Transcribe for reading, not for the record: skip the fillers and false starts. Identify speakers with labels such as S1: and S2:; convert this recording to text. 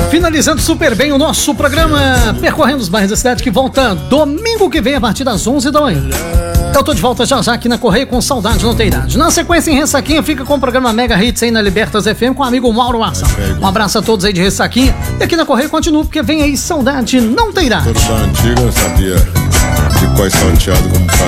S1: Finalizando super bem o nosso programa Percorrendo os Bairros da Cidade, que volta domingo que vem a partir das 11 da manhã. Eu tô de volta já aqui na Correia com Saudade Não Tem Idade. Na sequência, em Ressaquinha, fica com o programa Mega Hits aí na Libertas FM com o amigo Mauro Massa. Um abraço a todos aí de Ressaquinha. E aqui na Correia continua, porque vem aí Saudade Não Tem Idade.
S2: Toda da antiga sabia de qual salteado como faz.